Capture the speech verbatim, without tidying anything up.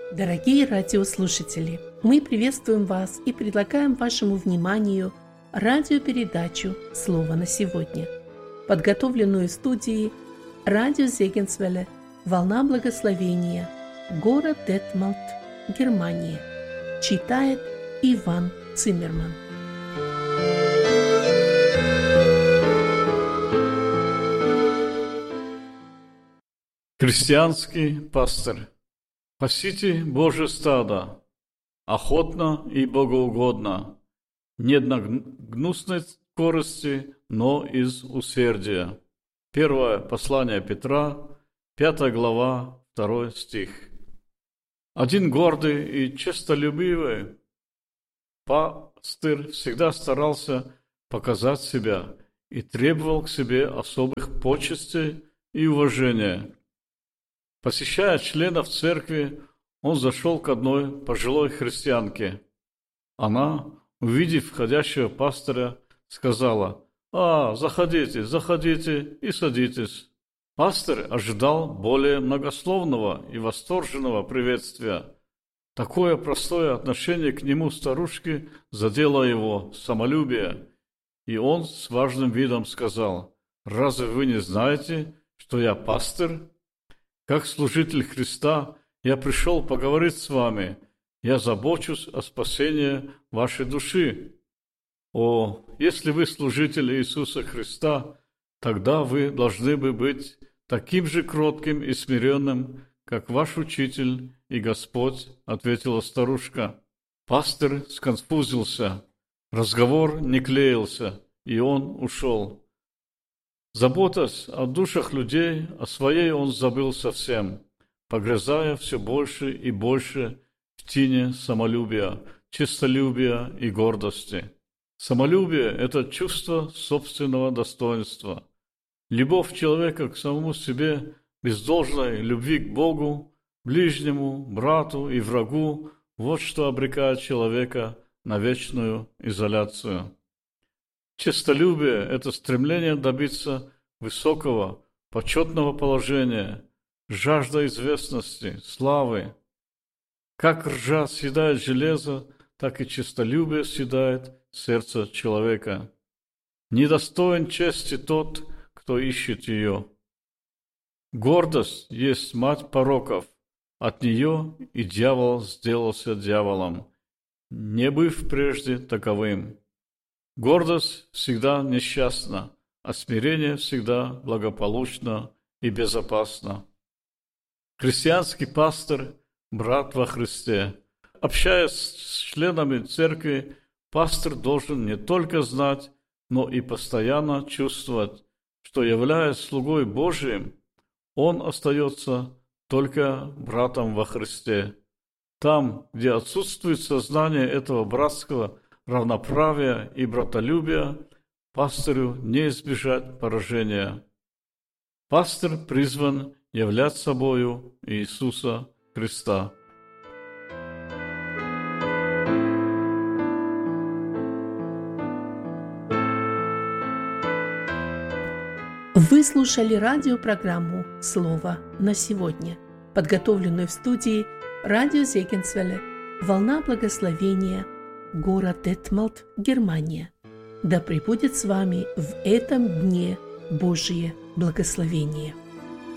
Дорогие радиослушатели, мы приветствуем вас и предлагаем вашему вниманию радиопередачу «Слово на сегодня», подготовленную студией радио Зегенсвелле «Волна благословения», город Детмалт, Германия. Читает Иван Циммерман. Христианский пастырь. Пасите Божие стадо, охотно и богоугодно, не на гнусной скорости, но из усердия. Первое послание Петра, пятая глава, второй стих. Один гордый и честолюбивый пастырь всегда старался показать себя и требовал к себе особых почестей и уважения. Посещая членов церкви, он зашел к одной пожилой христианке. Она, увидев входящего пастыря, сказала: «А, заходите, заходите и садитесь». Пастырь ожидал более многословного и восторженного приветствия. Такое простое отношение к нему старушки задело его самолюбие, и он с важным видом сказал: «Разве вы не знаете, что я пастырь? Как служитель Христа я пришел поговорить с вами. Я забочусь о спасении вашей души». О, если вы служитель Иисуса Христа, тогда вы должны бы быть таким же кротким и смиренным, как ваш учитель и Господь, ответила старушка. Пастырь сконфузился, разговор не клеился, и он ушел. Заботясь о душах людей, о своей он забыл совсем, погрязая все больше и больше в тине самолюбия, честолюбия и гордости. Самолюбие – это чувство собственного достоинства. Любовь человека к самому себе без должной любви к Богу, ближнему, брату и врагу – вот что обрекает человека на вечную изоляцию. Честолюбие – это стремление добиться высокого, почетного положения, жажда известности, славы. Как ржа съедает железо, так и честолюбие съедает сердце человека. Недостоин чести тот, кто ищет ее. Гордость есть мать пороков, от нее и дьявол сделался дьяволом, не быв прежде таковым. Гордость всегда несчастна, а смирение всегда благополучно и безопасно. Христианский пастырь – брат во Христе. Общаясь с членами церкви, пастырь должен не только знать, но и постоянно чувствовать, что, являясь слугой Божиим, он остается только братом во Христе. Там, где отсутствует сознание этого братского равноправия и братолюбия, пастырю не избежать поражения. Пастырь призван являть собою Иисуса Христа. Вы слушали радиопрограмму «Слово на сегодня», подготовленную в студии радио Зегенсвелле «Волна благословения», город Детмалт, Германия. Да пребудет с вами в этом дне Божие благословение.